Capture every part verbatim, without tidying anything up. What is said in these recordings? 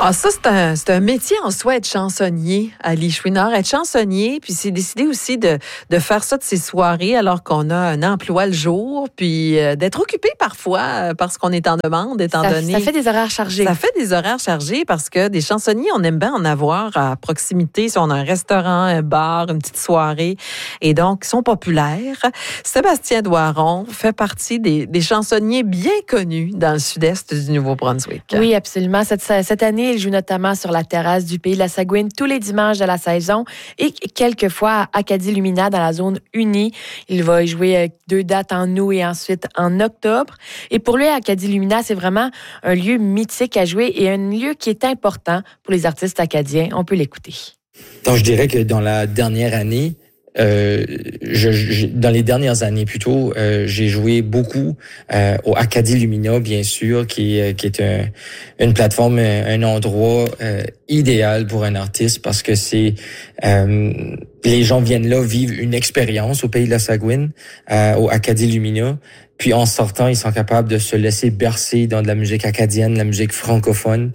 Ah, ça, c'est un, c'est un métier en soi, être chansonnier, Ali Chouinard. Être chansonnier, puis c'est décidé aussi de, de faire ça de ses soirées alors qu'on a un emploi le jour, puis euh, d'être occupé parfois euh, parce qu'on est en demande, étant Ça, donné... ça fait des horaires chargés. Ça fait des horaires chargés parce que des chansonniers, on aime bien en avoir à proximité. Si on a un restaurant, un bar, une petite soirée, et donc, ils sont populaires. Sébastien Doiron fait partie des, des chansonniers bien connus dans le sud-est du Nouveau-Brunswick. Oui, absolument. Cette, cette année, il joue notamment sur la terrasse du Pays de la Sagouine tous les dimanches de la saison et quelquefois à Acadie Lumina dans la zone unie. Il va y jouer deux dates en août et ensuite en octobre. Et pour lui, Acadie Lumina, c'est vraiment un lieu mythique à jouer et un lieu qui est important pour les artistes acadiens. On peut l'écouter. Donc, je dirais que dans la dernière année, Euh, je, je, dans les dernières années plutôt, euh, j'ai joué beaucoup euh, au Acadie Lumina, bien sûr, qui, qui est un, une plateforme, un endroit euh, idéal pour un artiste parce que c'est euh, les gens viennent là vivre une expérience au Pays de la Sagouine, euh, au Acadie Lumina. Puis en sortant, ils sont capables de se laisser bercer dans de la musique acadienne, la musique francophone.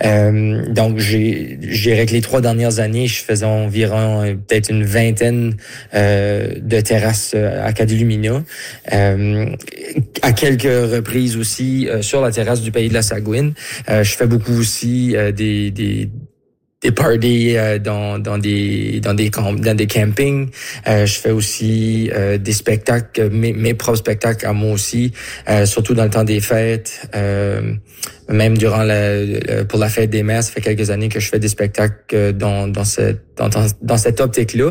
Euh, donc, j'ai, je dirais que les trois dernières années, je faisais environ euh, peut-être une vingtaine euh, de terrasses euh, Acadie Lumina. Euh, à quelques reprises aussi euh, sur la terrasse du Pays de la Sagouine. Euh, je fais beaucoup aussi euh, des... des des parties euh, dans dans des dans des camp, dans des campings. Euh, je fais aussi euh, des spectacles, mes, mes propres spectacles à moi aussi, euh, surtout dans le temps des fêtes. Euh, même durant la, la pour la fête des mères, ça fait quelques années que je fais des spectacles dans dans cette dans dans cette optique-là.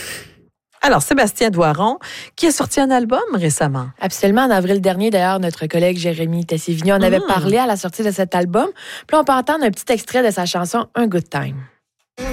Alors, Sébastien Doiron, qui a sorti un album récemment. Absolument. En avril dernier, d'ailleurs, notre collègue Jérémy Tessier-Vigneault en avait Mmh. parlé à la sortie de cet album. Puis là, on peut entendre un petit extrait de sa chanson « Un Good Time ».